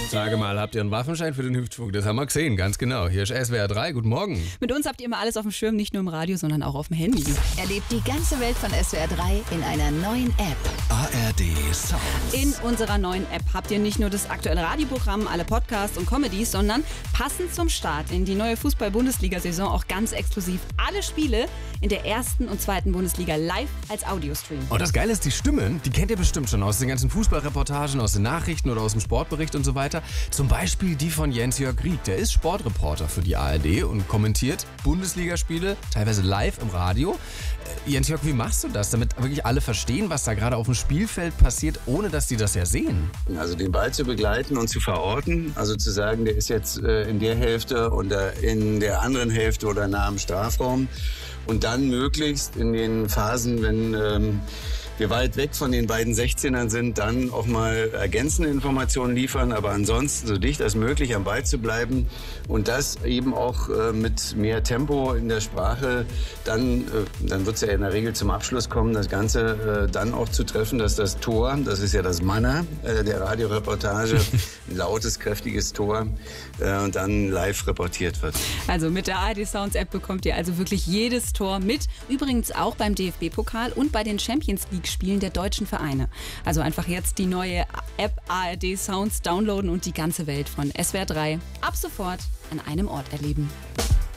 Sage mal, habt ihr einen Waffenschein für den Hüftschwung? Das haben wir gesehen, ganz genau. Hier ist SWR 3, guten Morgen. Mit uns habt ihr immer alles auf dem Schirm, nicht nur im Radio, sondern auch auf dem Handy. Erlebt die ganze Welt von SWR 3 in einer neuen App. ARD Sounds. In unserer neuen App habt ihr nicht nur das aktuelle Radioprogramm, alle Podcasts und Comedies, sondern passend zum Start in die neue Fußball-Bundesliga-Saison auch ganz exklusiv alle Spiele in der ersten und zweiten Bundesliga live als Audiostream. Und das Geile ist, die Stimmen, die kennt ihr bestimmt schon aus den ganzen Fußballreportagen, aus den Nachrichten oder aus dem Sportbericht und so weiter. Zum Beispiel die von Jens-Jörg Rieck. Der ist Sportreporter für die ARD und kommentiert Bundesligaspiele, teilweise live im Radio. Jens-Jörg, wie machst du das, damit wirklich alle verstehen, was da gerade auf dem Spielfeld passiert, ohne dass die das ja sehen? Also den Ball zu begleiten und zu verorten, also zu sagen, der ist jetzt in der Hälfte oder in der anderen Hälfte oder nah am Strafraum. Und dann möglichst in den Phasen, wenn wir weit weg von den beiden 16ern sind, dann auch mal ergänzende Informationen liefern, aber ansonsten so dicht als möglich am Ball zu bleiben und das eben auch mit mehr Tempo in der Sprache, dann wird es ja in der Regel zum Abschluss kommen, das Ganze dann auch zu treffen, dass das Tor, das ist ja das Manner der Radioreportage, ein lautes, kräftiges Tor und dann live reportiert wird. Also mit der ARD Sounds App bekommt ihr also wirklich jedes Tor mit, übrigens auch beim DFB-Pokal und bei den Champions League Spielen der deutschen Vereine. Also einfach jetzt die neue App ARD Sounds downloaden und die ganze Welt von SWR 3 ab sofort an einem Ort erleben.